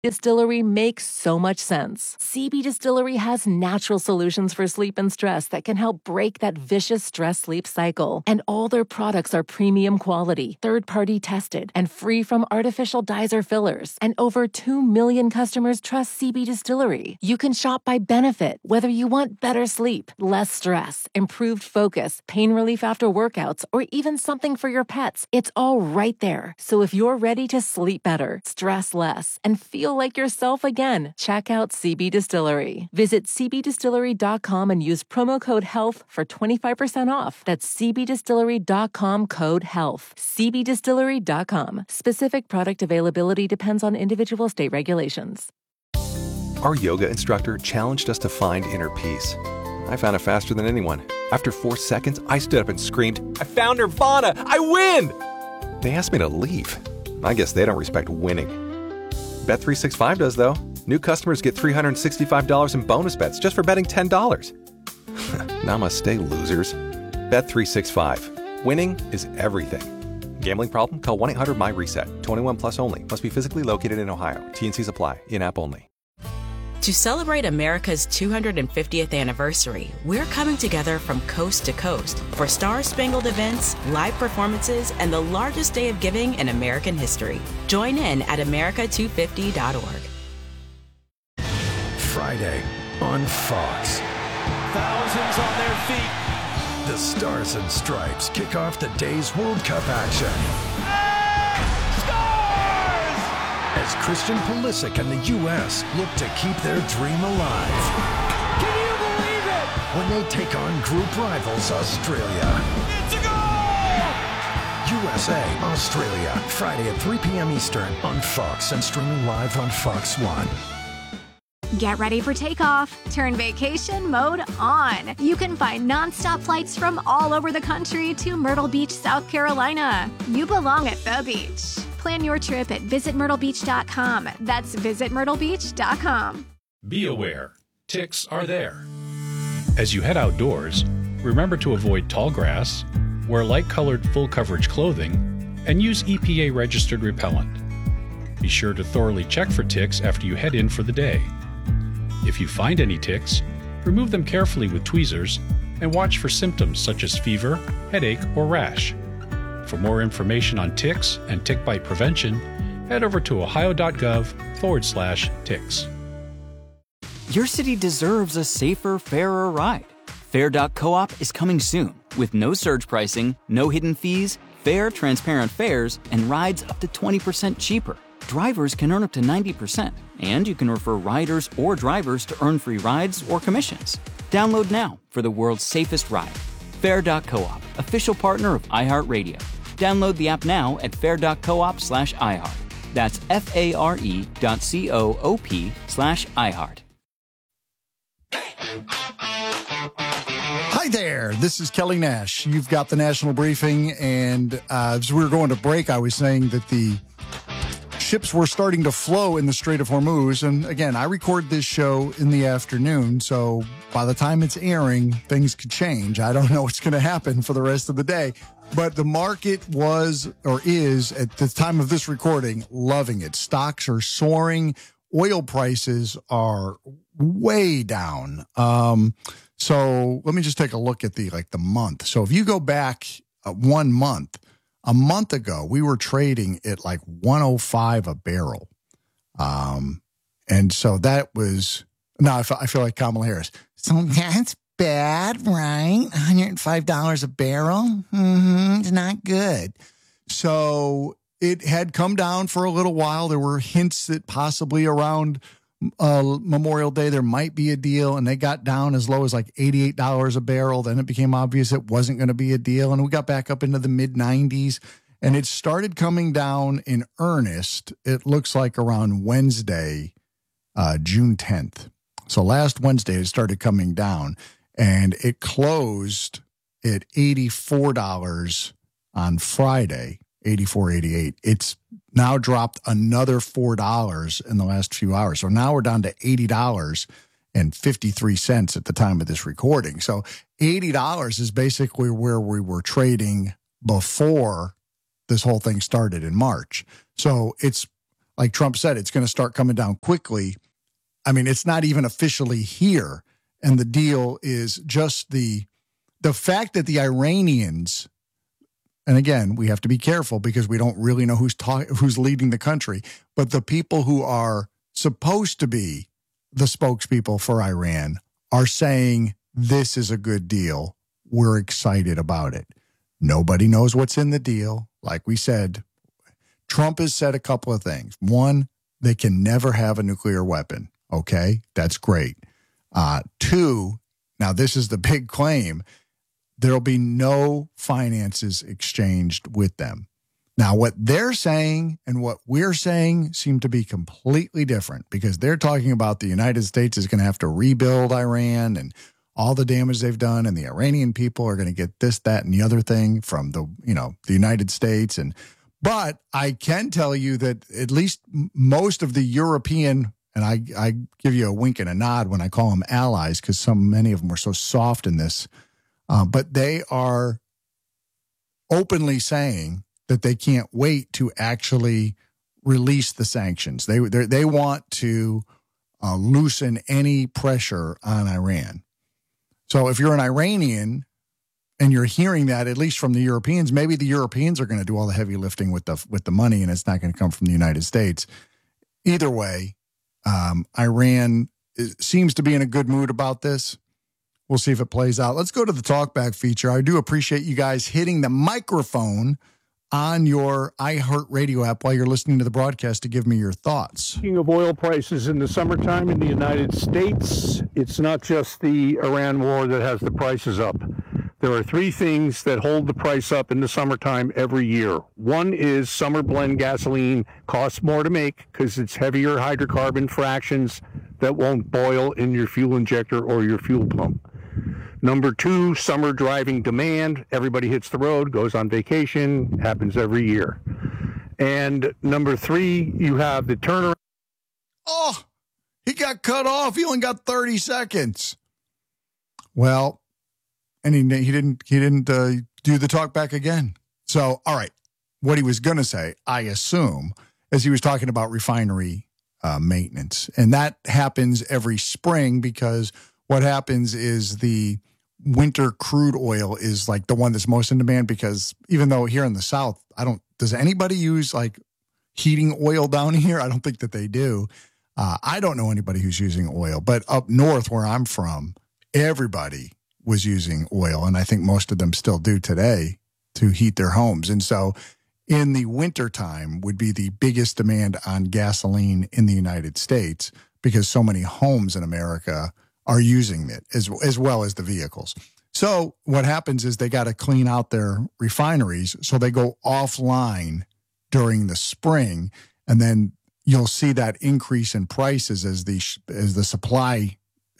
Distillery makes so much sense. CB Distillery has natural solutions for sleep and stress that can help break that vicious stress-sleep cycle. And all their products are premium quality, third-party tested, and free from artificial dyes or fillers. And over 2 million customers trust CB Distillery. You can shop by benefit, whether you want better sleep, less stress, improved focus, pain relief after workouts, or even something for your pets. It's all right there. So if you're ready to sleep better, stress less, and feel like yourself again, check out CB Distillery. Visit cbdistillery.com and use promo code HEALTH for 25% off. That's cbdistillery.com, code HEALTH. cbdistillery.com. Specific product availability depends on individual state regulations. Our yoga instructor challenged us to find inner peace. I found it faster than anyone. After 4 seconds, I stood up and screamed, "I found Nirvana! I win!" They asked me to leave. I guess they don't respect winning. Bet365 does, though. New customers get $365 in bonus bets just for betting $10. Namaste, losers. Bet365. Winning is everything. Gambling problem? Call 1-800-MY-RESET. 21 plus only. Must be physically located in Ohio. T&Cs apply. In-app only. To celebrate America's 250th anniversary, we're coming together from coast to coast for star-spangled events, live performances, and the largest day of giving in American history. Join in at america250.org. Friday on Fox. Thousands on their feet. The Stars and Stripes kick off the day's World Cup action. As Christian Pulisic and the U.S. look to keep their dream alive. Can you believe it? When they take on group rivals Australia. It's a goal! USA, Australia, Friday at 3 p.m. Eastern on Fox and streaming live on Fox One. Get ready for takeoff. Turn vacation mode on. You can find nonstop flights from all over the country to Myrtle Beach, South Carolina. You belong at the beach. Plan your trip at visitmyrtlebeach.com. That's visitmyrtlebeach.com. Be aware, ticks are there. As you head outdoors, remember to avoid tall grass, wear light-colored full-coverage clothing, and use EPA-registered repellent. Be sure to thoroughly check for ticks after you head in for the day. If you find any ticks, remove them carefully with tweezers and watch for symptoms such as fever, headache, or rash. For more information on ticks and tick bite prevention, head over to ohio.gov/ticks. Your city deserves a safer, fairer ride. Fair.coop is coming soon with no surge pricing, no hidden fees, fair, transparent fares, and rides up to 20% cheaper. Drivers can earn up to 90%, and you can refer riders or drivers to earn free rides or commissions. Download now for the world's safest ride. Fair.coop, official partner of iHeartRadio. Download the app now at fair.coop/iHeart. That's FARE.coop/iHeart. Hi there, this is Kelly Nash. You've got the National Briefing, and as we were going to break, I was saying that the ships were starting to flow in the Strait of Hormuz. And again, I record this show in the afternoon, so by the time it's airing, things could change. I don't know what's going to happen for the rest of the day. But the market was, or is, at the time of this recording, loving it. Stocks are soaring. Oil prices are way down. So let me just take a look at the month. So if you go back 1 month, a month ago, we were trading at like 105 a barrel. And so that was, now I feel like Kamala Harris. So that's bad, right? $105 a barrel? It's not good. So it had come down for a little while. There were hints that possibly around Memorial Day there might be a deal, and they got down as low as like $88 a barrel. Then it became obvious it wasn't going to be a deal, and we got back up into the mid-90s, and it started coming down in earnest. It looks like around Wednesday, June 10th. So last Wednesday it started coming down, and it closed at $84 on Friday, $84.88. It's now dropped another $4 in the last few hours. So now we're down to $80.53 at the time of this recording. So $80 is basically where we were trading before this whole thing started in March. So it's like Trump said, it's going to start coming down quickly. I mean, it's not even officially here. And the deal is just the fact that the Iranians, and again, we have to be careful because we don't really know who's leading the country, but the people who are supposed to be the spokespeople for Iran are saying this is a good deal. We're excited about it. Nobody knows what's in the deal. Like we said, Trump has said a couple of things. One, they can never have a nuclear weapon. Okay, that's great. Two, now this is the big claim, there'll be no finances exchanged with them. Now, what they're saying and what we're saying seem to be completely different because they're talking about the United States is going to have to rebuild Iran and all the damage they've done, and the Iranian people are going to get this, that, and the other thing from the United States. But I can tell you that at least most of the European, and I give you a wink and a nod when I call them allies because many of them were so soft in this, but they are openly saying that they can't wait to actually release the sanctions. They want to loosen any pressure on Iran. So if you're an Iranian and you're hearing that, at least from the Europeans, maybe the Europeans are going to do all the heavy lifting with the money, and it's not going to come from the United States. Either way, Iran seems to be in a good mood about this. We'll see if it plays out. Let's go to the talkback feature. I do appreciate you guys hitting the microphone on your iHeartRadio app while you're listening to the broadcast to give me your thoughts. Speaking of oil prices in the summertime in the United States, it's not just the Iran war that has the prices up. There are three things that hold the price up in the summertime every year. One is summer blend gasoline costs more to make because it's heavier hydrocarbon fractions that won't boil in your fuel injector or your fuel pump. Number two, summer driving demand. Everybody hits the road, goes on vacation, happens every year. And number three, you have the turnaround. Oh, he got cut off. He only got 30 seconds. Well, and he didn't do the talk back again. So, all right, what he was going to say, I assume, as he was talking about refinery maintenance. And that happens every spring because what happens is the winter crude oil is like the one that's most in demand because even though here in the South, does anybody use like heating oil down here? I don't think that they do. I don't know anybody who's using oil, but up north where I'm from, everybody was using oil. And I think most of them still do today to heat their homes. And so in the wintertime would be the biggest demand on gasoline in the United States because so many homes in America are using it as well as the vehicles. So what happens is they got to clean out their refineries. So they go offline during the spring. And then you'll see that increase in prices as the supply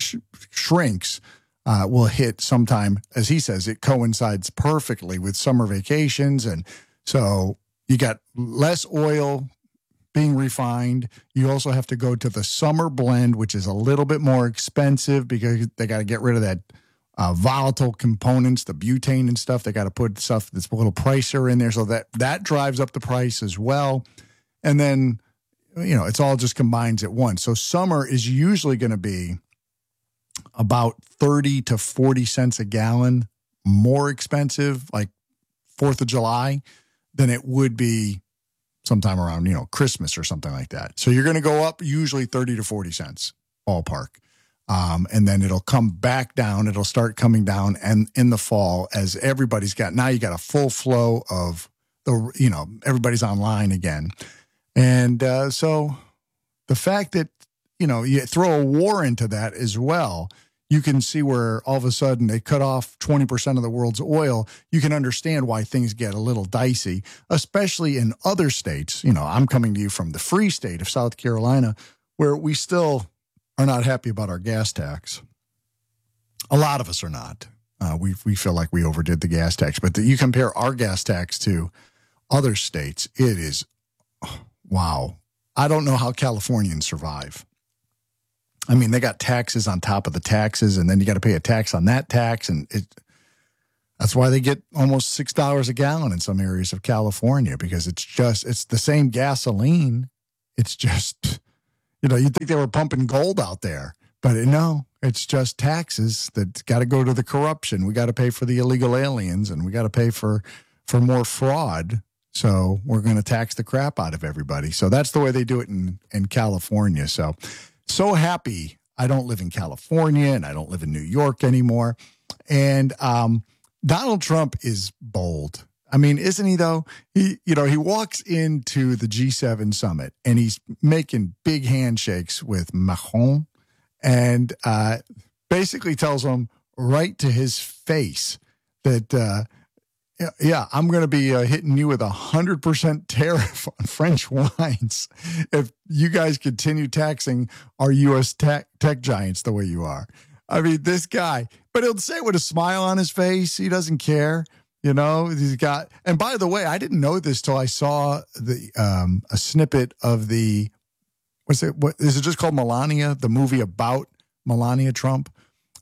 shrinks will hit sometime. As he says, it coincides perfectly with summer vacations. And so you got less oil being refined. You also have to go to the summer blend, which is a little bit more expensive because they got to get rid of that volatile components, the butane and stuff. They got to put stuff that's a little pricier in there. So that drives up the price as well. And then, it's all just combines at once. So summer is usually going to be about 30 to 40 cents a gallon more expensive, like 4th of July, than it would be sometime around, Christmas or something like that. So you're going to go up usually 30 to 40 cents ballpark. And then it'll come back down. It'll start coming down and in the fall as now you got a full flow of everybody's online again. And so the fact that, you throw a war into that as well, you can see where all of a sudden they cut off 20% of the world's oil. You can understand why things get a little dicey, especially in other states. I'm coming to you from the free state of South Carolina, where we still are not happy about our gas tax. A lot of us are not. We feel like we overdid the gas tax, but you compare our gas tax to other states, it is, wow. I don't know how Californians survive. I mean, they got taxes on top of the taxes, and then you got to pay a tax on that tax, and that's why they get almost $6 a gallon in some areas of California, because it's the same gasoline, it's just, you'd think they were pumping gold out there. But no, it's just taxes that got to go to the corruption. We got to pay for the illegal aliens, and we got to pay for more fraud. So we're going to tax the crap out of everybody. So that's the way they do it in California. So happy I don't live in California and I don't live in New York anymore. And Donald Trump is bold. I mean, isn't he though? He walks into the G7 summit and he's making big handshakes with Macron and basically tells him right to his face that, I'm going to be hitting you with 100% tariff on French wines if you guys continue taxing our U.S. tech giants the way you are. I mean, this guy, but he'll say it with a smile on his face. He doesn't care. He's got, and by the way, I didn't know this till I saw a snippet of what is it just called Melania, the movie about Melania Trump,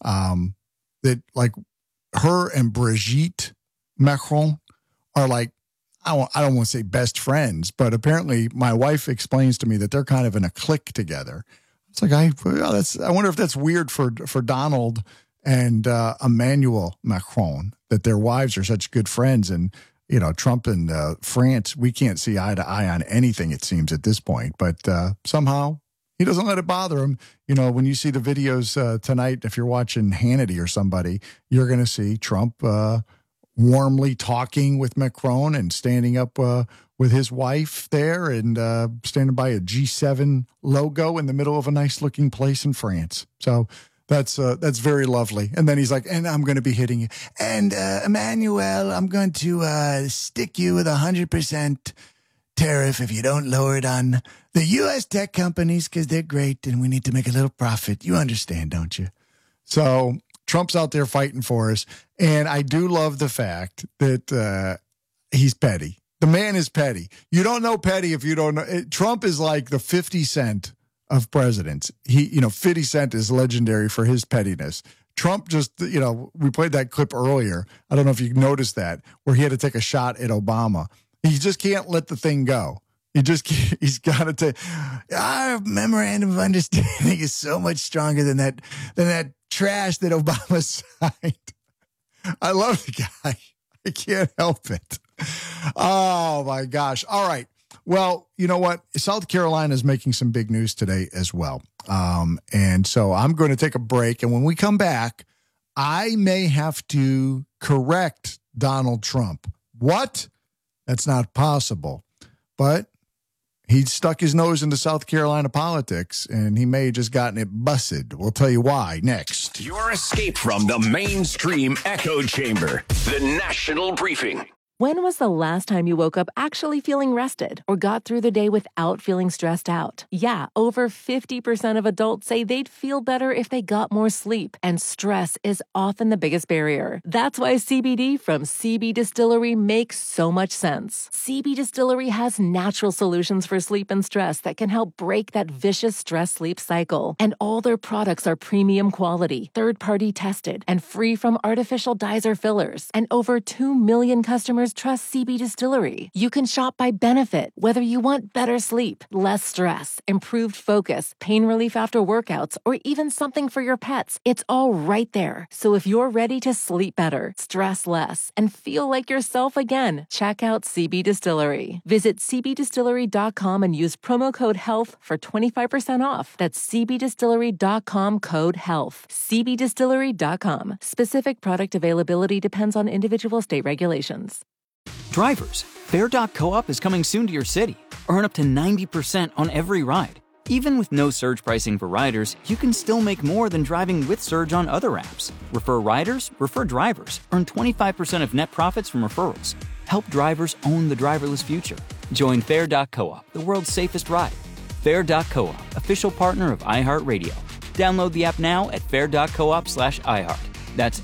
that like her and Brigitte Macron are like, I don't want to say best friends, but apparently my wife explains to me that they're kind of in a clique together. It's like, I wonder if that's weird for Donald and Emmanuel Macron, that their wives are such good friends. And, Trump and France, we can't see eye to eye on anything, it seems, at this point. But somehow he doesn't let it bother him. When you see the videos tonight, if you're watching Hannity or somebody, you're going to see Trump warmly talking with Macron and standing up with his wife there and standing by a G7 logo in the middle of a nice looking place in France. So that's very lovely. And then he's like, and I'm going to be hitting you. And Emmanuel, I'm going to stick you with 100% tariff if you don't lower it on the U.S. tech companies because they're great and we need to make a little profit. You understand, don't you? So Trump's out there fighting for us. And I do love the fact that he's petty. The man is petty. You don't know petty if you don't know. Trump is like the 50 Cent of presidents. 50 Cent is legendary for his pettiness. Trump just, we played that clip earlier. I don't know if you noticed that, where he had to take a shot at Obama. He just can't let the thing go. He's got to take, our memorandum of understanding is so much stronger than that trash that Obama signed. I love the guy. I can't help it. Oh my gosh. All right. Well, you know what? South Carolina is making some big news today as well. And so I'm going to take a break. And when we come back, I may have to correct Donald Trump. What? That's not possible. But he stuck his nose into South Carolina politics, and he may have just gotten it busted. We'll tell you why next. Your escape from the mainstream echo chamber. The National Briefing. When was the last time you woke up actually feeling rested or got through the day without feeling stressed out? Yeah, over 50% of adults say they'd feel better if they got more sleep, and stress is often the biggest barrier. That's why CBD from CB Distillery makes so much sense. CB Distillery has natural solutions for sleep and stress that can help break that vicious stress-sleep cycle. And all their products are premium quality, third-party tested, and free from artificial dyes or fillers. And over 2 million customers trust CB Distillery. You can shop by benefit, whether you want better sleep, less stress, improved focus, pain relief after workouts, or even something for your pets. It's all right there. So if you're ready to sleep better, stress less, and feel like yourself again, check out CB Distillery. Visit cbdistillery.com and use promo code HEALTH for 25% off. That's cbdistillery.com, code HEALTH. cbdistillery.com. Specific product availability depends on individual state regulations. Drivers, Fair.coop is coming soon to your city. Earn up to 90% on every ride. Even with no surge pricing for riders, you can still make more than driving with surge on other apps. Refer riders, refer drivers. Earn 25% of net profits from referrals. Help drivers own the driverless future. Join Fair.coop, the world's safest ride. Fair.coop, official partner of iHeartRadio. Download the app now at fair.coop/iHeart. That's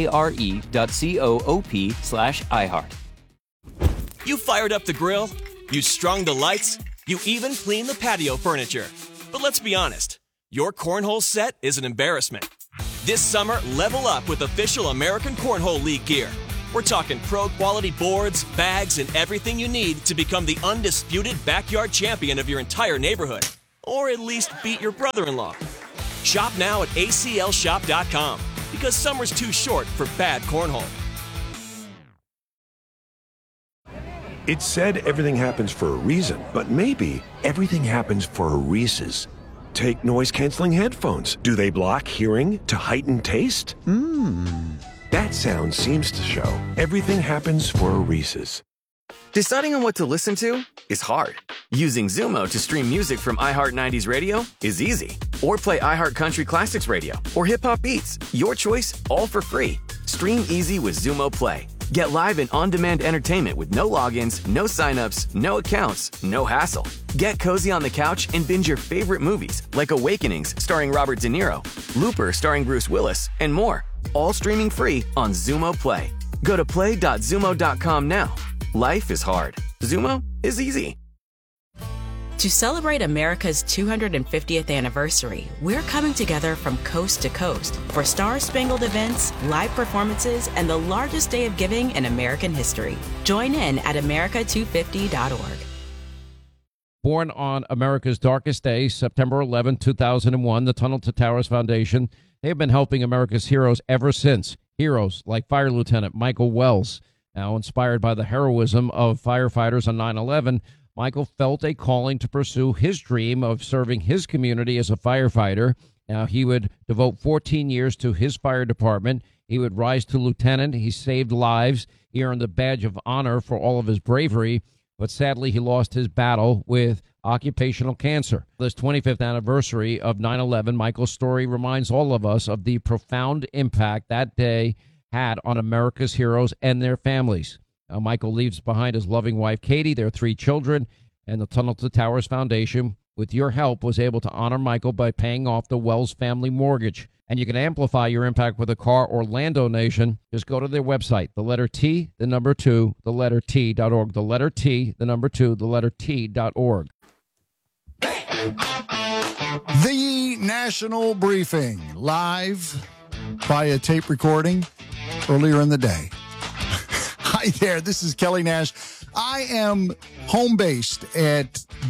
FARE.coop/iHeart. You fired up the grill, you strung the lights, you even cleaned the patio furniture. But let's be honest, your cornhole set is an embarrassment. This summer, level up with official American Cornhole League gear. We're talking pro-quality boards, bags, and everything you need to become the undisputed backyard champion of your entire neighborhood. Or at least beat your brother-in-law. Shop now at aclshop.com, because summer's too short for bad cornhole. It's said everything happens for a reason, but maybe everything happens for a Reese's. Take noise-canceling headphones. Do they block hearing to heighten taste? That sound seems to show everything happens for a Reese's. Deciding on what to listen to is hard. Using Zumo to stream music from iHeart 90s Radio is easy. Or play iHeart Country Classics Radio or Hip Hop Beats. Your choice, all for free. Stream easy with Zumo Play. Get live and on-demand entertainment with no logins, no signups, no accounts, no hassle. Get cozy on the couch and binge your favorite movies like Awakenings starring Robert De Niro, Looper starring Bruce Willis, and more. All streaming free on Zumo Play. Go to play.zumo.com now. Life is hard. Zumo is easy. To celebrate America's 250th anniversary, we're coming together from coast to coast for star-spangled events, live performances, and the largest day of giving in American history. Join in at america250.org. Born on America's darkest day, September 11, 2001, the Tunnel to Towers Foundation, they have been helping America's heroes ever since. Heroes like Fire Lieutenant Michael Wells. Now, inspired by the heroism of firefighters on 9/11, Michael felt a calling to pursue his dream of serving his community as a firefighter. Now, he would devote 14 years to his fire department. He would rise to lieutenant. He saved lives. He earned the badge of honor for all of his bravery. But sadly, he lost his battle with occupational cancer. This 25th anniversary of 9/11, Michael's story reminds all of us of the profound impact that day had on America's heroes and their families. Now, Michael leaves behind his loving wife, Katie, their 3 children, and the Tunnel to Towers Foundation, with your help, was able to honor Michael by paying off the Wells family mortgage. And you can amplify your impact with a car or land donation. Just go to their website, the letter T, the number 2, the letter T.org, the letter T, the number 2, the letter T.org. The National Briefing, live via tape recording earlier in the day. Hi there, this is Kelly Nash. I am home-based at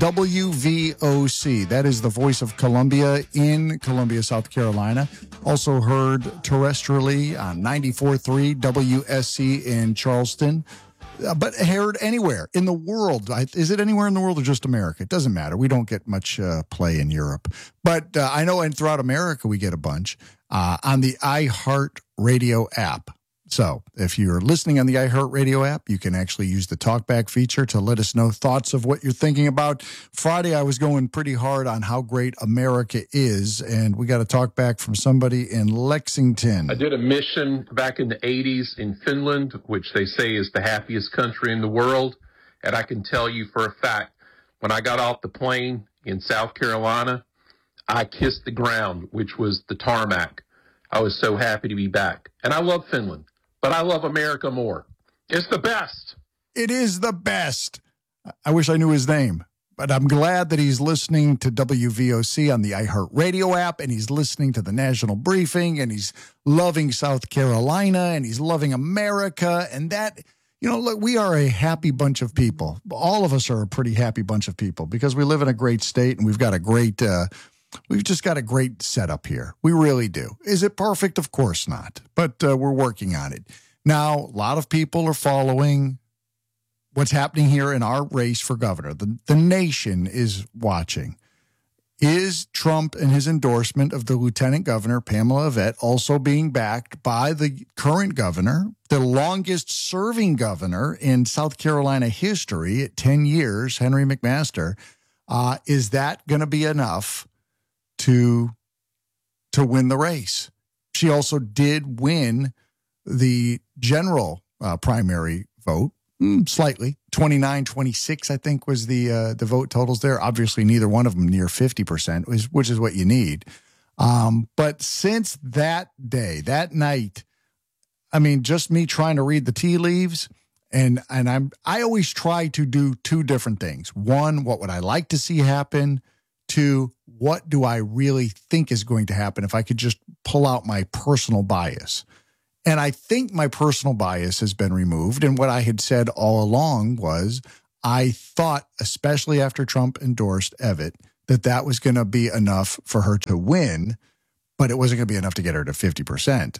WVOC. That is the Voice of Columbia in Columbia, South Carolina. Also heard terrestrially on 94.3 WSC in Charleston. But heard anywhere in the world. Is it anywhere in the world or just America? It doesn't matter. We don't get much play in Europe. But I know throughout America we get a bunch on the iHeart Radio app. So if you're listening on the iHeartRadio app, you can actually use the talkback feature to let us know thoughts of what you're thinking about. Friday, I was going pretty hard on how great America is, and we got a talk back from somebody in Lexington. I did a mission back in the 80s in Finland, which they say is the happiest country in the world. And I can tell you for a fact, when I got off the plane in South Carolina, I kissed the ground, which was the tarmac. I was so happy to be back. And I love Finland. But I love America more. It's the best. It is the best. I wish I knew his name, but I'm glad that he's listening to WVOC on the iHeartRadio app, and he's listening to the National Briefing, and he's loving South Carolina, and he's loving America. And that, look, we are a happy bunch of people. All of us are a pretty happy bunch of people because we live in a great state, and we've got a great we've just got a great setup here. We really do. Is it perfect? Of course not. But we're working on it. Now, a lot of people are following what's happening here in our race for governor. The nation is watching. Is Trump and his endorsement of the lieutenant governor, Pamela Yvette, also being backed by the current governor, the longest serving governor in South Carolina history at 10 years, Henry McMaster? Is that going to be enough to win the race? She also did win the general primary vote slightly. 29-26, I think, was the vote totals there. Obviously, neither one of them near 50%, which is what you need. But since that day, that night, I mean, just me trying to read the tea leaves, and I always try to do 2 different things. 1, what would I like to see happen? 2, what do I really think is going to happen if I could just pull out my personal bias? And I think my personal bias has been removed. And what I had said all along was I thought, especially after Trump endorsed Evitt, that was going to be enough for her to win, but it wasn't going to be enough to get her to 50%.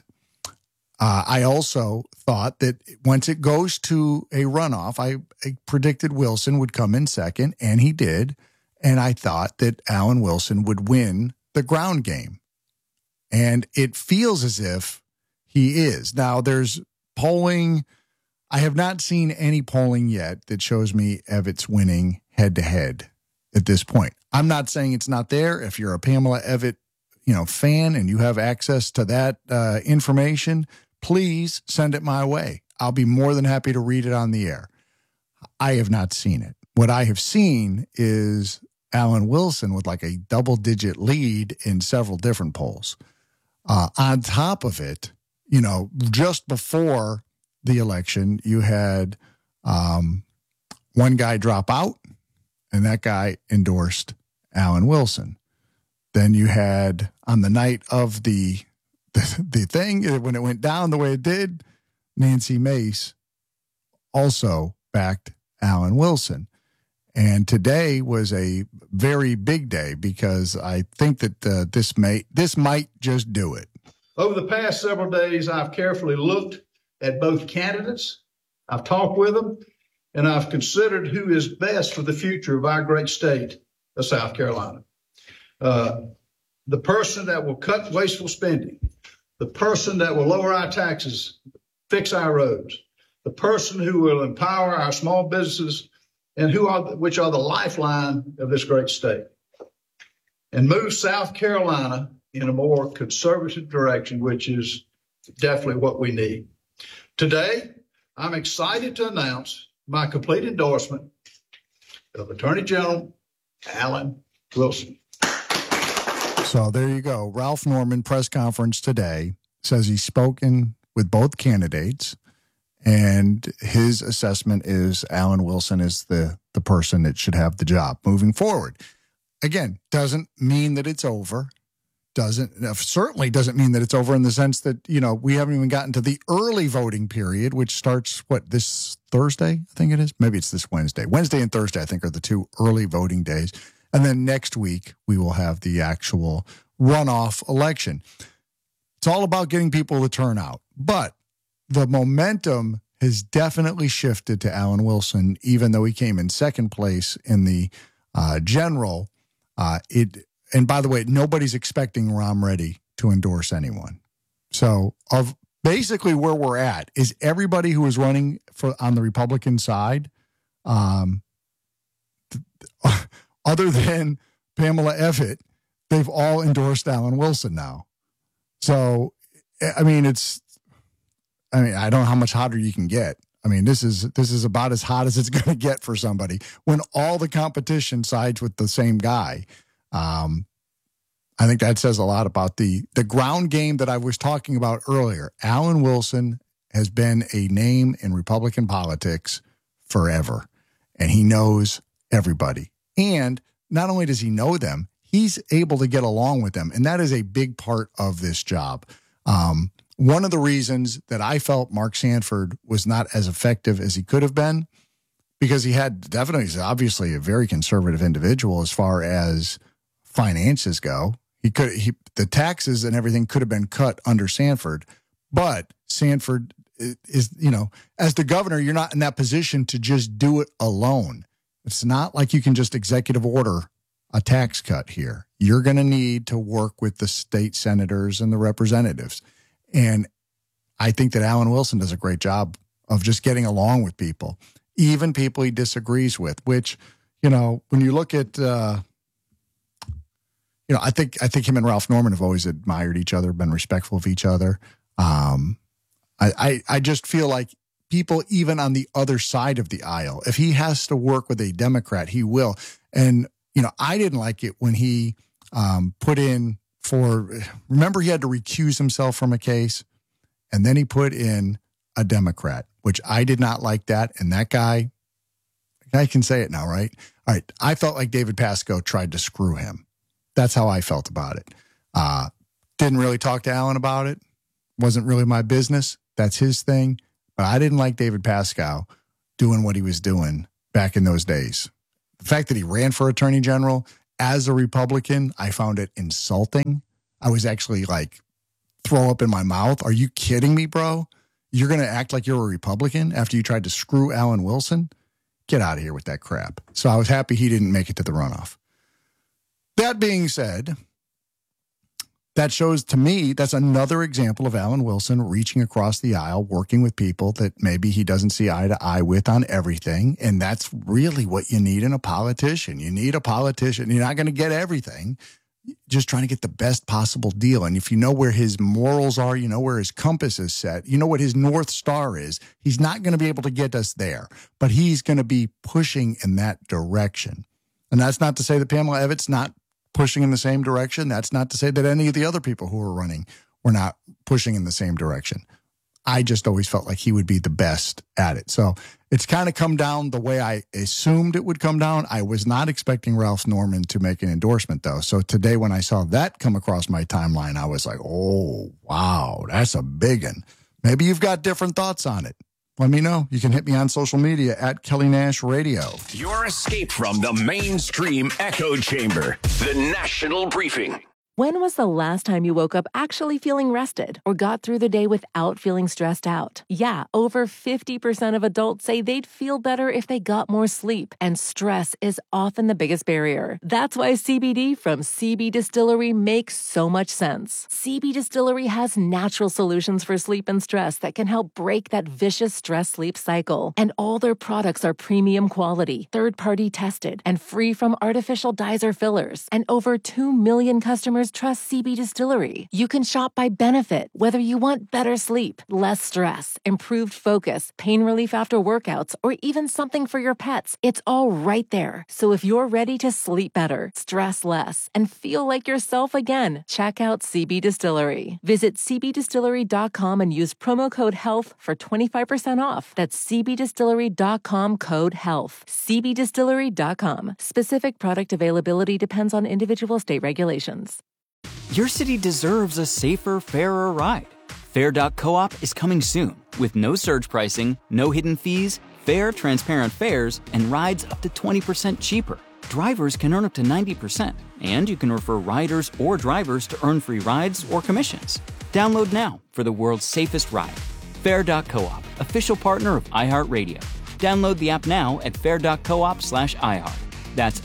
I also thought that once it goes to a runoff, I predicted Wilson would come in second, and he did. And I thought that Alan Wilson would win the ground game. And it feels as if he is. Now, there's polling. I have not seen any polling yet that shows me Evitt's winning head-to-head at this point. I'm not saying it's not there. If you're a Pamela Evitt, fan and you have access to that information, please send it my way. I'll be more than happy to read it on the air. I have not seen it. What I have seen is Alan Wilson with like a double-digit lead in several different polls. On top of it, just before the election, you had one guy drop out, and that guy endorsed Alan Wilson. Then you had, on the night of the thing, when it went down the way it did, Nancy Mace also backed Alan Wilson. And today was a very big day because I think that this might just do it. Over the past several days, I've carefully looked at both candidates. I've talked with them, and I've considered who is best for the future of our great state of South Carolina. The person that will cut wasteful spending, the person that will lower our taxes, fix our roads, the person who will empower our small businesses and which are the lifeline of this great state, and move South Carolina in a more conservative direction, which is definitely what we need. Today, I'm excited to announce my complete endorsement of Attorney General Alan Wilson. So there you go. Ralph Norman press conference today says he's spoken with both candidates, and his assessment is Alan Wilson is the person that should have the job moving forward. Again, doesn't mean that it's over. Certainly doesn't mean that it's over in the sense that, we haven't even gotten to the early voting period, which starts, this Thursday, I think it is? Maybe it's this Wednesday. Wednesday and Thursday, I think, are the two early voting days. And then next week, we will have the actual runoff election. It's all about getting people to turn out. But the momentum has definitely shifted to Alan Wilson, even though he came in second place in the general. And by the way, nobody's expecting Rom Reddy to endorse anyone. So of basically where we're at is everybody who is running on the Republican side, other than Pamela Evitt, they've all endorsed Alan Wilson now. So, I don't know how much hotter you can get. This is about as hot as it's going to get for somebody when all the competition sides with the same guy. I think that says a lot about the ground game that I was talking about earlier. Alan Wilson has been a name in Republican politics forever, and he knows everybody. And not only does he know them, he's able to get along with them, and that is a big part of this job. One of the reasons that I felt Mark Sanford was not as effective as he could have been, because he's obviously a very conservative individual as far as finances go. The taxes and everything could have been cut under Sanford, but Sanford is, as the governor, you're not in that position to just do it alone. It's not like you can just executive order a tax cut here. You're going to need to work with the state senators and the representatives. And I think that Alan Wilson does a great job of just getting along with people, even people he disagrees with, which, when you look at, I think him and Ralph Norman have always admired each other, been respectful of each other. I just feel like people, even on the other side of the aisle, if he has to work with a Democrat, he will. And, I didn't like it when he put in remember he had to recuse himself from a case, and then he put in a Democrat, which I did not like that. And that guy, I can say it now, right? All right. I felt like David Pasco tried to screw him. That's how I felt about it. Didn't really talk to Alan about it. Wasn't really my business. That's his thing. But I didn't like David Pascal doing what he was doing back in those days. The fact that he ran for attorney general as a Republican, I found it insulting. I was actually like, throw up in my mouth. Are you kidding me, bro? You're going to act like you're a Republican after you tried to screw Alan Wilson? Get out of here with that crap. So I was happy he didn't make it to the runoff. That being said, that shows to me, that's another example of Alan Wilson reaching across the aisle, working with people that maybe he doesn't see eye to eye with on everything. And that's really what you need in a politician. You need a politician. You're not going to get everything. Just trying to get the best possible deal. And if you know where his morals are, you know where his compass is set, you know what his North Star is, he's not going to be able to get us there, but he's going to be pushing in that direction. And that's not to say that Pamela Evans not pushing in the same direction. That's not to say that any of the other people who were running were not pushing in the same direction. I just always felt like he would be the best at it. So it's kind of come down the way I assumed it would come down. I was not expecting Ralph Norman to make an endorsement, though. So today when I saw that come across my timeline, I was like, oh, wow, that's a big one. Maybe you've got different thoughts on it. Let me know. You can hit me on social media at Kelly Nash Radio. Your escape from the mainstream echo chamber. The National Briefing. When was the last time you woke up actually feeling rested or got through the day without feeling stressed out? Yeah, over 50% of adults say they'd feel better if they got more sleep, and stress is often the biggest barrier. That's why CBD from CB Distillery makes so much sense. CB Distillery has natural solutions for sleep and stress that can help break that vicious stress-sleep cycle. And all their products are premium quality, third-party tested, and free from artificial dyes or fillers. And over 2 million customers trust CB Distillery. You can shop by benefit, whether you want better sleep, less stress, improved focus, pain relief after workouts, or even something for your pets. It's all right there. So if you're ready to sleep better, stress less, and feel like yourself again, check out CB Distillery. Visit cbdistillery.com and use promo code HEALTH for 25% off. That's cbdistillery.com code HEALTH. cbdistillery.com. Specific product availability depends on individual state regulations. Your city deserves a safer, fairer ride. Fair.coop is coming soon with no surge pricing, no hidden fees, fair, transparent fares, and rides up to 20% cheaper. Drivers can earn up to 90%, and you can refer riders or drivers to earn free rides or commissions. Download now for the world's safest ride. Fair.coop, official partner of iHeartRadio. Download the app now at fair.coop/iHeart. That's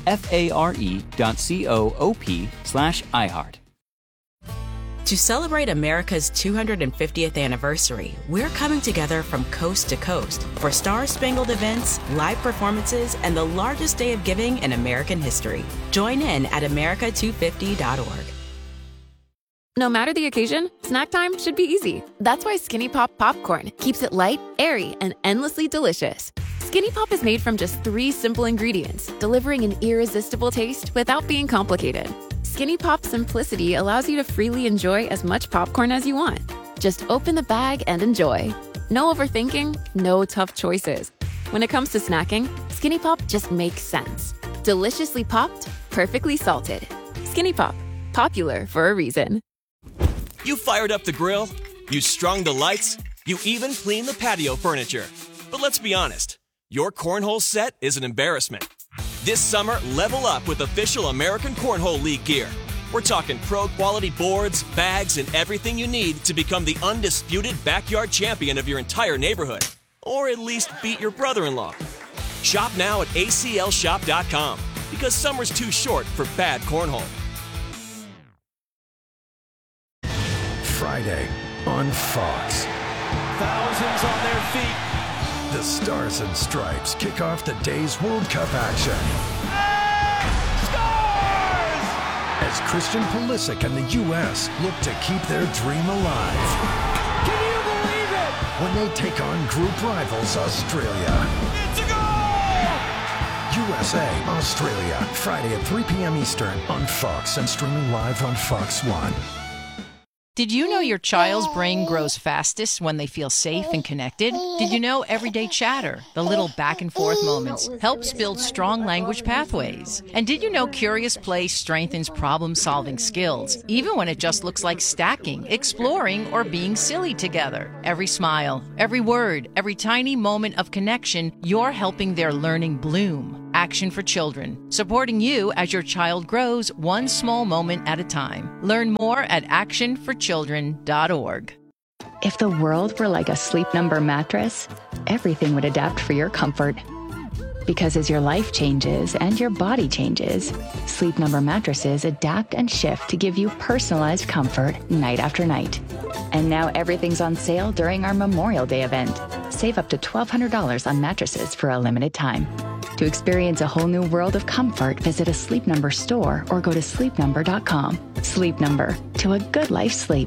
FARE.coop/iHeart. To celebrate America's 250th anniversary, we're coming together from coast to coast for star-spangled events, live performances, and the largest day of giving in American history. Join in at america250.org. No matter the occasion, snack time should be easy. That's why Skinny Pop Popcorn keeps it light, airy, and endlessly delicious. Skinny Pop is made from just 3 simple ingredients, delivering an irresistible taste without being complicated. Skinny Pop's simplicity allows you to freely enjoy as much popcorn as you want. Just open the bag and enjoy. No overthinking, no tough choices. When it comes to snacking, Skinny Pop just makes sense. Deliciously popped, perfectly salted. Skinny Pop, popular for a reason. You fired up the grill, you strung the lights, you even cleaned the patio furniture. But let's be honest, your cornhole set is an embarrassment. This summer, level up with official American Cornhole League gear. We're talking pro-quality boards, bags, and everything you need to become the undisputed backyard champion of your entire neighborhood. Or at least beat your brother-in-law. Shop now at aclshop.com, because summer's too short for bad cornhole. Friday on Fox. Thousands on their feet. The Stars and Stripes kick off the day's World Cup action. Scores! As Christian Pulisic and the U.S. look to keep their dream alive. Can you believe it? When they take on group rivals Australia. It's a goal! USA, Australia, Friday at 3 p.m. Eastern on Fox and streaming live on Fox One. Did you know your child's brain grows fastest when they feel safe and connected? Did you know everyday chatter, the little back and forth moments, helps build strong language pathways? And did you know curious play strengthens problem-solving skills, even when it just looks like stacking, exploring, or being silly together? Every smile, every word, every tiny moment of connection, you're helping their learning bloom. Action for Children, supporting you as your child grows one small moment at a time. Learn more at actionforchildren.org. If the world were like a Sleep Number mattress, everything would adapt for your comfort. Because as your life changes and your body changes, Sleep Number mattresses adapt and shift to give you personalized comfort night after night. And now everything's on sale during our Memorial Day event. Save up to $1,200 on mattresses for a limited time. To experience a whole new world of comfort, visit a Sleep Number store or go to sleepnumber.com. Sleep Number, to a good life sleep.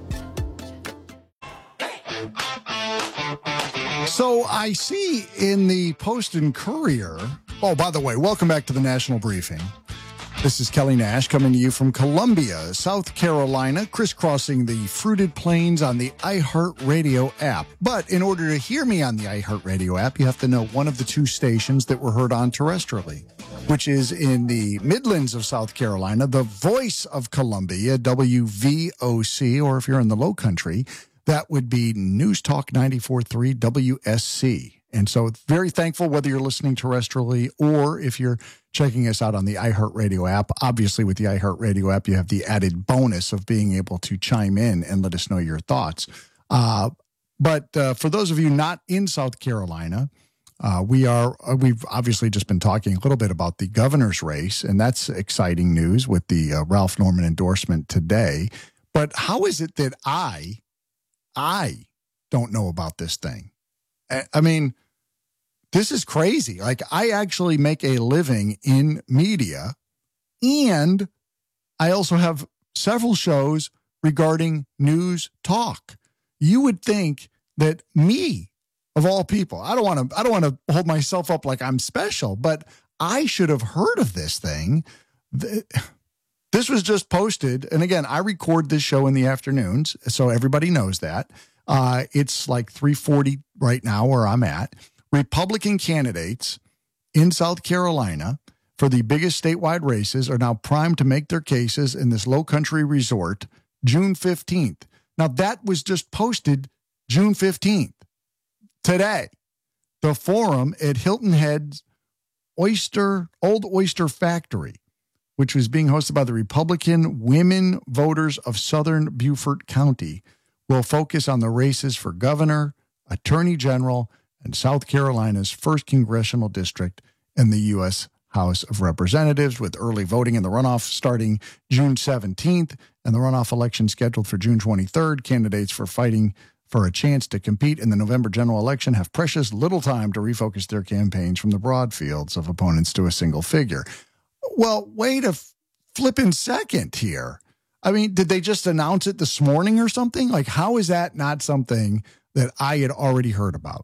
So I see in the Post and Courier, oh, by the way, welcome back to the National Briefing. This is Kelly Nash coming to you from Columbia, South Carolina, crisscrossing the fruited plains on the iHeartRadio app. But in order to hear me on the iHeartRadio app, you have to know one of the two stations that were heard on terrestrially, which is in the Midlands of South Carolina, the Voice of Columbia, WVOC, or if you're in the Low Country, that would be News Talk 94.3 WSC. And so very thankful whether you're listening terrestrially or if you're checking us out on the iHeartRadio app. Obviously, with the iHeartRadio app, you have the added bonus of being able to chime in and let us know your thoughts. But for those of you not in South Carolina, we've obviously just been talking a little bit about the governor's race, and that's exciting news with the Ralph Norman endorsement today. But how is it that I don't know about this thing? I mean, this is crazy. Like, I actually make a living in media, and I also have several shows regarding news talk. You would think that me, of all people, I don't want to hold myself up like I'm special, but I should have heard of this thing. This was just posted, and again, I record this show in the afternoons, so everybody knows that. It's like 3:40 right now where I'm at. Republican candidates in South Carolina for the biggest statewide races are now primed to make their cases in this Low Country resort June 15th. Now, that was just posted June 15th. Today, the forum at Hilton Head's Old Oyster Factory, which was being hosted by the Republican Women Voters of Southern Beaufort County, will focus on the races for governor, attorney general, and South Carolina's 1st congressional district in the U.S. House of Representatives, with early voting in the runoff starting June 17th and the runoff election scheduled for June 23rd. Candidates for fighting for a chance to compete in the November general election have precious little time to refocus their campaigns from the broad fields of opponents to a single figure. Well, wait a flippin' second here. I mean, did they just announce it this morning or something? Like, how is that not something that I had already heard about?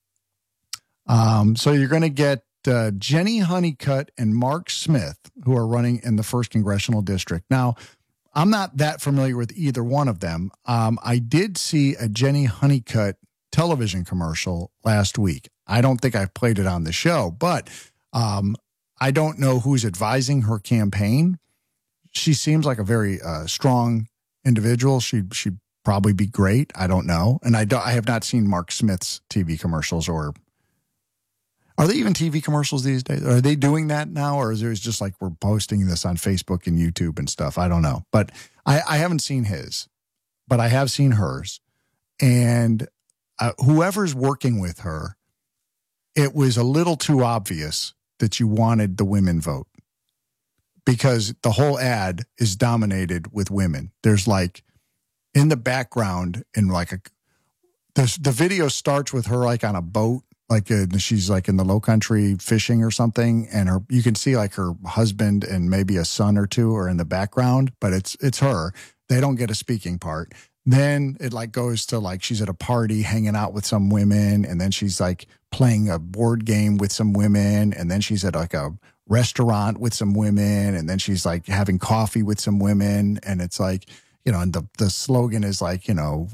So you're going to get Jenny Honeycutt and Mark Smith, who are running in the 1st congressional district. Now, I'm not that familiar with either one of them. I did see a Jenny Honeycutt television commercial last week. I don't think I've played it on the show, but I don't know who's advising her campaign. She seems like a very strong individual. She'd probably be great. I don't know. And I have not seen Mark Smith's TV commercials, or are they even TV commercials these days? Are they doing that now? Or is it just like we're posting this on Facebook and YouTube and stuff? I don't know. But I haven't seen his, but I have seen hers. And whoever's working with her, it was a little too obvious that you wanted the women vote, because the whole ad is dominated with women. There's like in the background, in like the video starts with her like on a boat, like she's like in the Low Country fishing or something, and you can see like her husband and maybe a son or two are in the background, but it's her. They don't get a speaking part. Then it like goes to like she's at a party hanging out with some women, and then she's like playing a board game with some women, and then she's at like a restaurant with some women, and then she's like having coffee with some women, and it's like, and the slogan is like,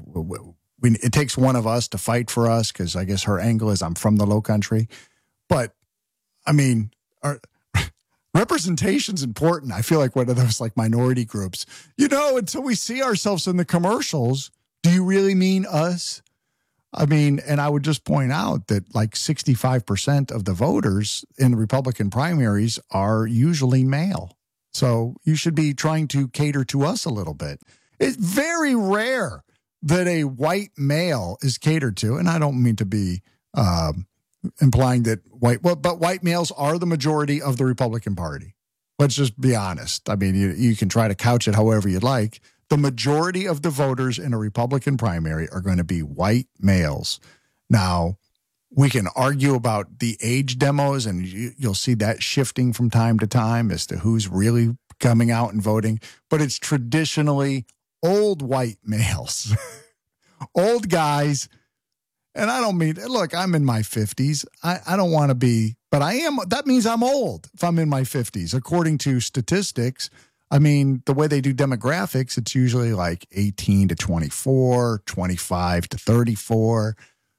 it takes one of us to fight for us, because I guess her angle is I'm from the Low Country. But, I mean, representation's important. I feel like one of those like minority groups. Until we see ourselves in the commercials, do you really mean us? I mean, and I would just point out that like 65% of the voters in the Republican primaries are usually male. So you should be trying to cater to us a little bit. It's very rare that a white male is catered to. And I don't mean to be implying that but white males are the majority of the Republican Party. Let's just be honest. I mean, you can try to couch it however you'd like. The majority of the voters in a Republican primary are going to be white males. Now, we can argue about the age demos, and you'll see that shifting from time to time as to who's really coming out and voting. But it's traditionally old white males, old guys. And I don't mean, look, I'm in my 50s. I don't want to be, but I am. That means I'm old if I'm in my 50s. According to statistics, I mean, the way they do demographics, it's usually like 18 to 24, 25 to 34,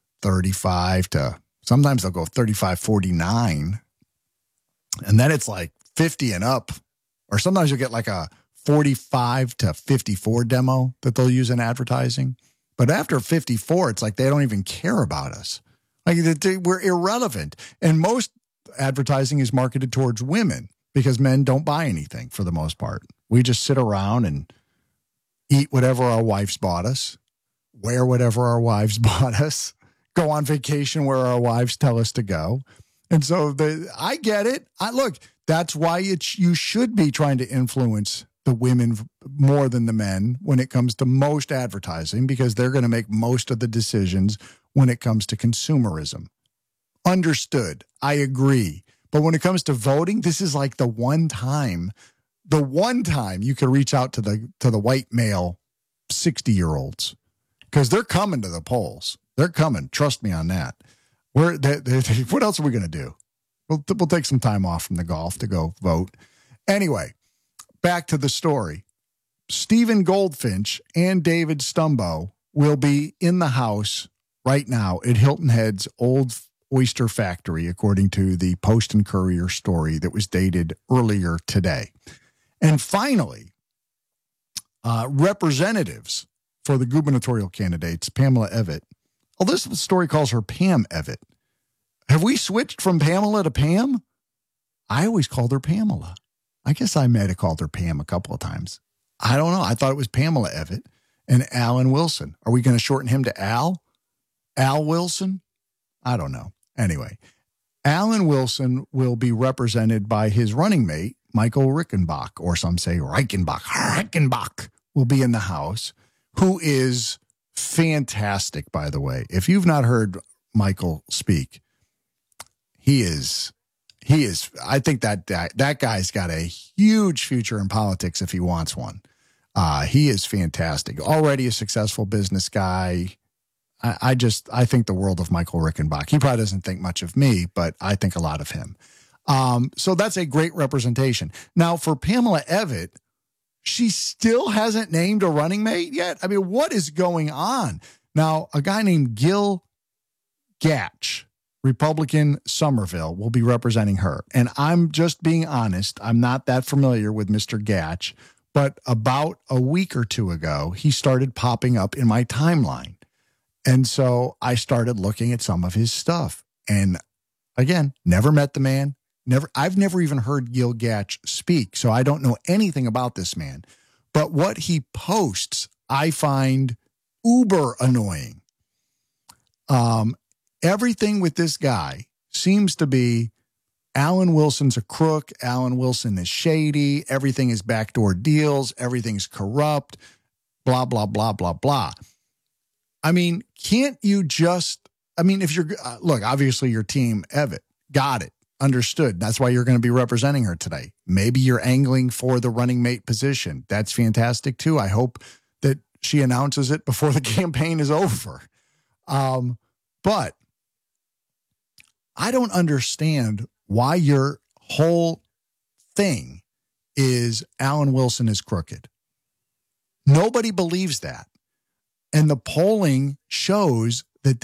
35 to, sometimes they'll go 35, 49. And then it's like 50 and up. Or sometimes you'll get like a 45 to 54 demo that they'll use in advertising. But after 54, it's like they don't even care about us. Like we're irrelevant. And most advertising is marketed towards women because men don't buy anything for the most part. We just sit around and eat whatever our wives bought us, wear whatever our wives bought us, go on vacation where our wives tell us to go. And so I get it. Look, that's why you should be trying to influence the women more than the men when it comes to most advertising, because they're going to make most of the decisions when it comes to consumerism. Understood. I agree. But when it comes to voting, this is like the one time you can reach out to the white male 60-year-olds, because they're coming to the polls. They're coming. Trust me on that. What else are we going to do? We'll take some time off from the golf to go vote. Anyway, back to the story. Stephen Goldfinch and David Stumbo will be in the house right now at Hilton Head's Old Oyster Factory, according to the Post and Courier story that was dated earlier today. And finally, representatives for the gubernatorial candidates, Pamela Evitt. Oh, this story calls her Pam Evitt. Have we switched from Pamela to Pam? I always called her Pamela. I guess I might have called her Pam a couple of times. I don't know. I thought it was Pamela Evitt and Alan Wilson. Are we going to shorten him to Al? Al Wilson? I don't know. Anyway, Alan Wilson will be represented by his running mate, Michael Rickenbach, or some say Reichenbach. Reichenbach will be in the house, who is fantastic, by the way. If you've not heard Michael speak, he is, I think that guy's got a huge future in politics if he wants one. He is fantastic. Already a successful business guy. I think the world of Michael Rickenbach. He probably doesn't think much of me, but I think a lot of him. So that's a great representation. Now, for Pamela Evitt, she still hasn't named a running mate yet. I mean, what is going on? Now, a guy named Gil Gatch, Republican Somerville, will be representing her. And I'm just being honest. I'm not that familiar with Mr. Gatch, but about a week or two ago, he started popping up in my timeline. And so I started looking at some of his stuff. And again, never met the man. I've never even heard Gil Gatch speak, so I don't know anything about this man. But what he posts, I find uber annoying. Everything with this guy seems to be Alan Wilson's a crook. Alan Wilson is shady. Everything is backdoor deals. Everything's corrupt. Blah, blah, blah, blah, blah. I mean, can't you just, if you're, look, obviously your team, Evitt, got it, understood. That's why you're going to be representing her today. Maybe you're angling for the running mate position. That's fantastic too. I hope that she announces it before the campaign is over. But I don't understand why your whole thing is Alan Wilson is crooked. Nobody believes that. And the polling shows that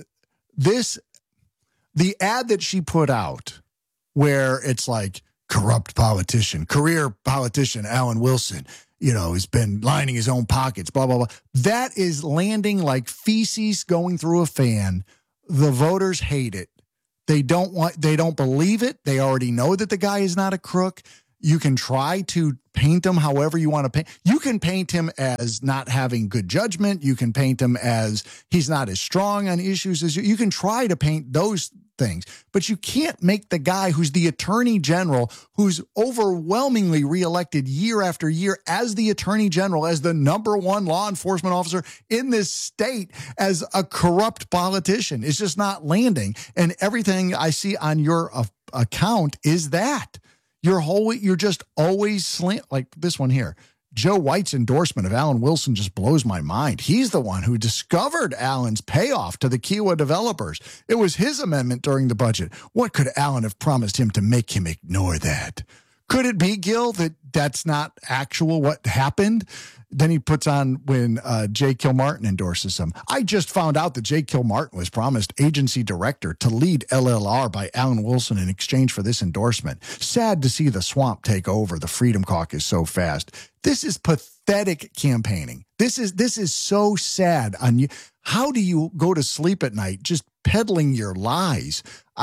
the ad that she put out where it's like corrupt politician, career politician, Alan Wilson, has been lining his own pockets, blah, blah, blah. That is landing like feces going through a fan. The voters hate it. They don't believe it. They already know that the guy is not a crook. You can try to paint him however you want to paint. You can paint him as not having good judgment. You can paint him as he's not as strong on issues as you can try to paint those things, but you can't make the guy who's the attorney general, who's overwhelmingly reelected year after year as the attorney general, as the number one law enforcement officer in this state, as a corrupt politician. It's just not landing. And everything I see on your account is that. You're just always like this one here. Joe White's endorsement of Alan Wilson just blows my mind. He's the one who discovered Alan's payoff to the Kiowa developers. It was his amendment during the budget. What could Alan have promised him to make him ignore that? Could it be, Gil, that that's not actual what happened? Then he puts on when Jay Kilmartin endorses him. I just found out that Jay Kilmartin was promised agency director to lead LLR by Alan Wilson in exchange for this endorsement. Sad to see the swamp take over the Freedom Caucus so fast. This is pathetic campaigning. This is so sad on you. How do you go to sleep at night just peddling your lies?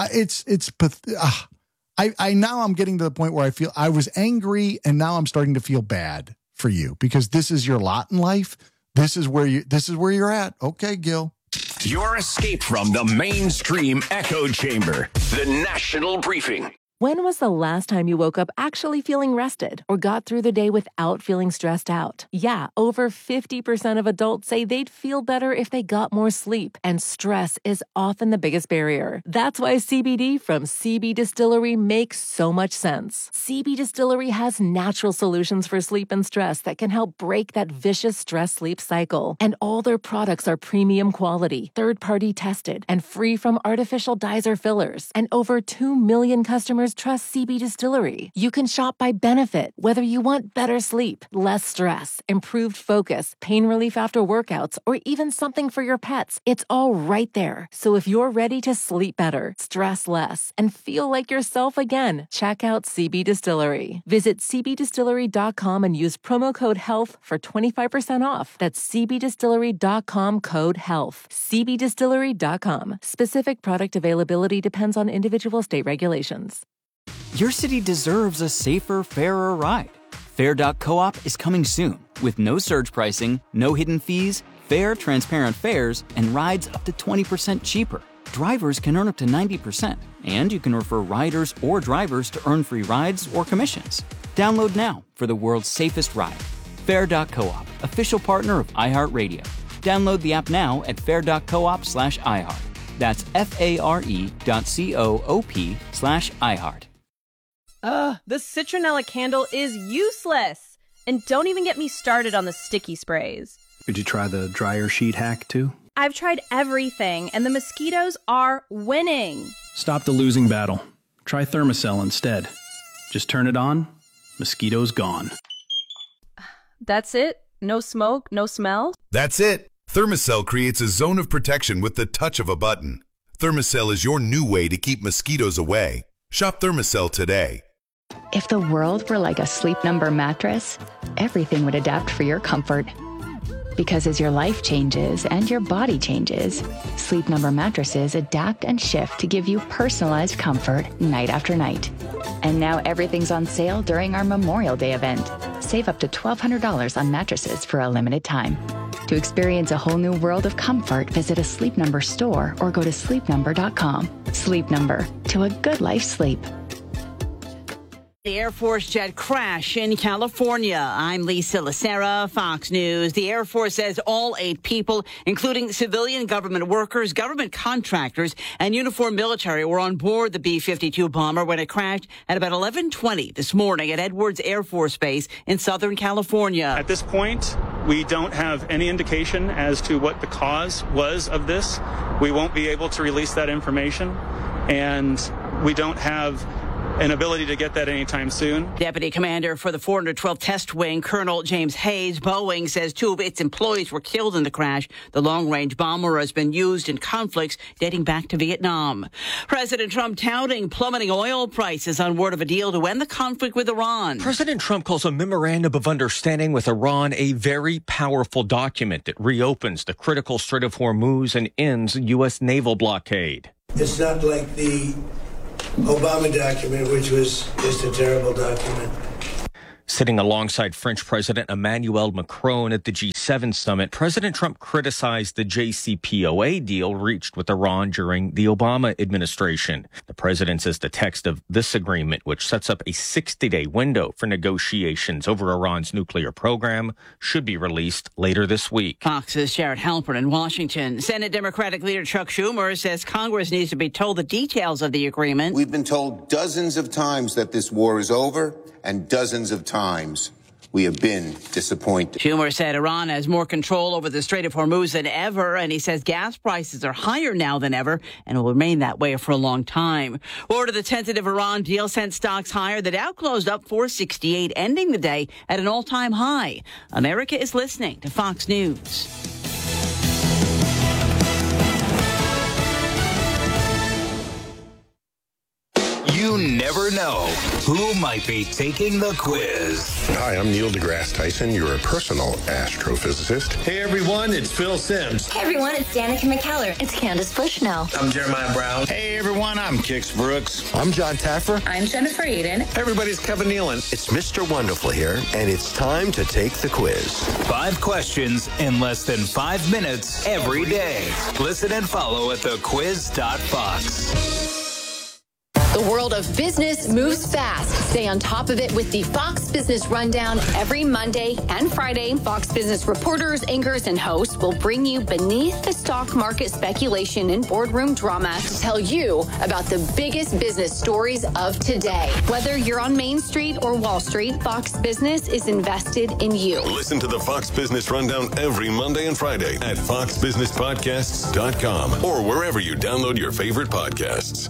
Now I'm getting to the point where I feel I was angry, and now I'm starting to feel bad for you because this is your lot in life. This is where you're at. Okay, Gil. Your escape from the mainstream echo chamber. The National Briefing. When was the last time you woke up actually feeling rested or got through the day without feeling stressed out? Yeah, over 50% of adults say they'd feel better if they got more sleep, and stress is often the biggest barrier. That's why CBD from CB Distillery makes so much sense. CB Distillery has natural solutions for sleep and stress that can help break that vicious stress-sleep cycle. And all their products are premium quality, third-party tested, and free from artificial dyes or fillers. And over 2 million customers trust CB Distillery. You can shop by benefit, whether you want better sleep, less stress, improved focus, pain relief after workouts, or even something for your pets. It's all right there. So if you're ready to sleep better, stress less, and feel like yourself again, check out CB Distillery. Visit cbdistillery.com and use promo code HEALTH for 25% off. That's cbdistillery.com, code HEALTH. cbdistillery.com. Specific product availability depends on individual state regulations. Your city deserves a safer, fairer ride. Fair.coop is coming soon with no surge pricing, no hidden fees, fair, transparent fares, and rides up to 20% cheaper. Drivers can earn up to 90%, and you can refer riders or drivers to earn free rides or commissions. Download now for the world's safest ride. Fair.coop, official partner of iHeartRadio. Download the app now at fair.coop/iHeart. That's FARE.coop/iHeart. The citronella candle is useless. And don't even get me started on the sticky sprays. Did you try the dryer sheet hack too? I've tried everything, and the mosquitoes are winning. Stop the losing battle. Try Thermacell instead. Just turn it on, mosquitoes gone. That's it? No smoke, no smell? That's it. Thermacell creates a zone of protection with the touch of a button. Thermacell is your new way to keep mosquitoes away. Shop Thermacell today. If the world were like a Sleep Number mattress, everything would adapt for your comfort. Because as your life changes and your body changes, Sleep Number mattresses adapt and shift to give you personalized comfort night after night. And now everything's on sale during our Memorial Day event. Save up to $1,200 on mattresses for a limited time. To experience a whole new world of comfort, visit a Sleep Number store or go to sleepnumber.com. Sleep Number, to a good life sleep. The Air Force jet crash in California. I'm Lisa Lacera, Fox News. The Air Force says all 8 people, including civilian government workers, government contractors, and uniformed military, were on board the B-52 bomber when it crashed at about 11:20 this morning at Edwards Air Force Base in Southern California. At this point, we don't have any indication as to what the cause was of this. We won't be able to release that information, and we don't have an ability to get that anytime soon. Deputy Commander for the 412th Test Wing, Colonel James Hayes, Boeing says 2 of its employees were killed in the crash. The long-range bomber has been used in conflicts dating back to Vietnam. President Trump touting plummeting oil prices on word of a deal to end the conflict with Iran. President Trump calls a memorandum of understanding with Iran a very powerful document that reopens the critical Strait of Hormuz and ends U.S. naval blockade. It's not like the Obama document, which was just a terrible document. Sitting alongside French President Emmanuel Macron at the G7 summit, President Trump criticized the JCPOA deal reached with Iran during the Obama administration. The president says the text of this agreement, which sets up a 60-day window for negotiations over Iran's nuclear program, should be released later this week. Fox's Jared Halpern in Washington. Senate Democratic leader Chuck Schumer says Congress needs to be told the details of the agreement. We've been told dozens of times that this war is over, and dozens of times we have been disappointed. Schumer said Iran has more control over the Strait of Hormuz than ever, and he says gas prices are higher now than ever and will remain that way for a long time. Word of the tentative Iran deal sent stocks higher. The Dow closed up 468, ending the day at an all-time high. America is listening to Fox News. You never know who might be taking the quiz. Hi, I'm Neil deGrasse Tyson, your personal astrophysicist. Hey everyone, it's Phil Simms. Hey everyone, it's Danica McKellar. It's Candace Bushnell. I'm Jeremiah Brown. Hey everyone, I'm Kix Brooks. I'm John Taffer. I'm Jennifer Aiden. Hey everybody's Kevin Nealon. It's Mr. Wonderful here, and it's time to take the quiz. 5 questions in less than 5 minutes every day. Listen and follow at thequiz.fox. The world of business moves fast. Stay on top of it with the Fox Business Rundown every Monday and Friday. Fox Business reporters, anchors, and hosts will bring you beneath the stock market speculation and boardroom drama to tell you about the biggest business stories of today. Whether you're on Main Street or Wall Street, Fox Business is invested in you. Listen to the Fox Business Rundown every Monday and Friday at foxbusinesspodcasts.com or wherever you download your favorite podcasts.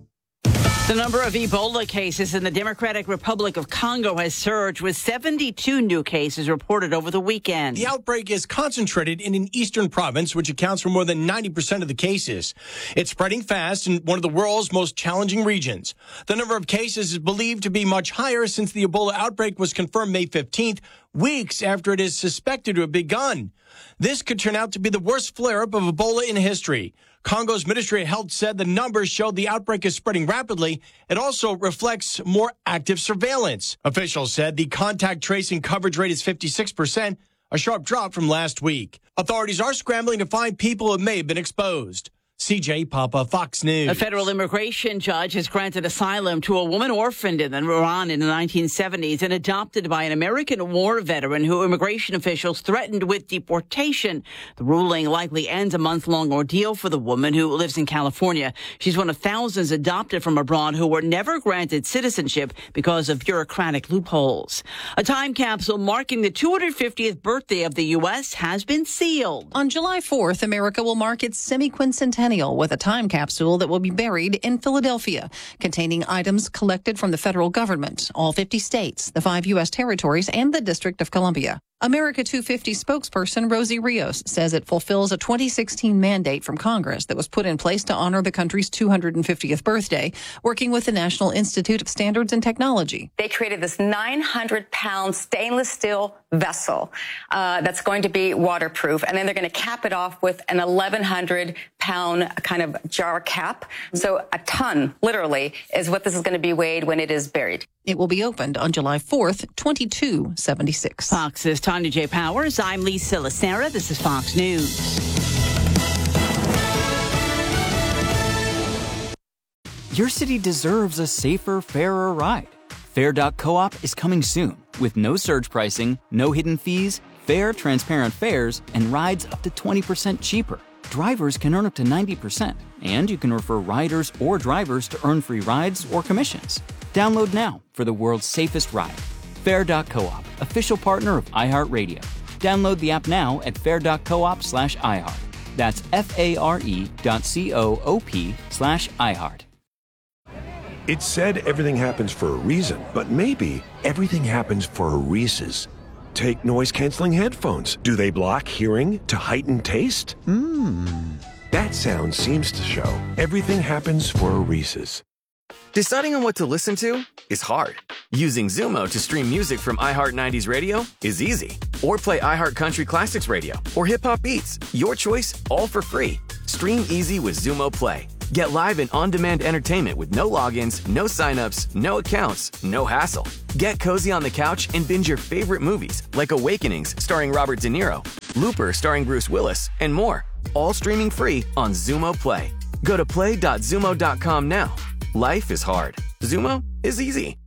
The number of Ebola cases in the Democratic Republic of Congo has surged, with 72 new cases reported over the weekend. The outbreak is concentrated in an eastern province, which accounts for more than 90% of the cases. It's spreading fast in one of the world's most challenging regions. The number of cases is believed to be much higher since the Ebola outbreak was confirmed May 15th, weeks after it is suspected to have begun. This could turn out to be the worst flare-up of Ebola in history. Congo's Ministry of Health said the numbers show the outbreak is spreading rapidly. It also reflects more active surveillance. Officials said the contact tracing coverage rate is 56%, a sharp drop from last week. Authorities are scrambling to find people who may have been exposed. CJ Papa, Fox News. A federal immigration judge has granted asylum to a woman orphaned in Iran in the 1970s and adopted by an American war veteran who immigration officials threatened with deportation. The ruling likely ends a month-long ordeal for the woman, who lives in California. She's one of thousands adopted from abroad who were never granted citizenship because of bureaucratic loopholes. A time capsule marking the 250th birthday of the U.S. has been sealed. On July 4th, America will mark its semi-quincentennial with a time capsule that will be buried in Philadelphia, containing items collected from the federal government, all 50 states, the 5 U.S. territories, and the District of Columbia. America 250 spokesperson Rosie Rios says it fulfills a 2016 mandate from Congress that was put in place to honor the country's 250th birthday, working with the National Institute of Standards and Technology. They created this 900-pound stainless steel vessel that's going to be waterproof, and then they're going to cap it off with an 1,100-pound kind of jar cap. So a ton, literally, is what this is going to be weighed when it is buried. It will be opened on July 4th, 2276. Fox's Tanya J. Powers. I'm Lisa Lacera. This is Fox News. Your city deserves a safer, fairer ride. Fair.coop is coming soon with no surge pricing, no hidden fees, fair, transparent fares, and rides up to 20% cheaper. Drivers can earn up to 90%, and you can refer riders or drivers to earn free rides or commissions. Download now for the world's safest ride. Fair.coop, official partner of iHeartRadio. Download the app now at fair.coop/iHeart. That's FARE.coop/iHeart. It said everything happens for a reason, but maybe everything happens for a Reese's. Take noise-canceling headphones. Do they block hearing to heighten taste? That sound seems to show everything happens for a Reese's. Deciding on what to listen to is hard. Using Zumo to stream music from iHeart 90s Radio is easy. Or play iHeart Country Classics Radio or Hip Hop Beats. Your choice, all for free. Stream easy with Zumo Play. Get live and on-demand entertainment with no logins, no signups, no accounts, no hassle. Get cozy on the couch and binge your favorite movies like Awakenings starring Robert De Niro, Looper starring Bruce Willis, and more. All streaming free on Zumo Play. Go to play.zumo.com now. Life is hard. Zumo is easy.